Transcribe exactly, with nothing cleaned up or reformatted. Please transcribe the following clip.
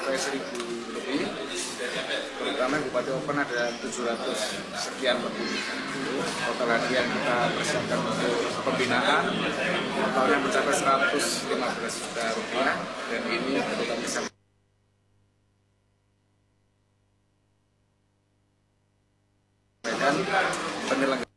mencapai seribu lebih. Terutama Bupati Open ada tujuh ratus sekian lebih. Total hadiah kita persiapkan untuk pembinaan, totalnya mencapai seratus lima belas juta rupiah, dan ini kita bisa penyelenggara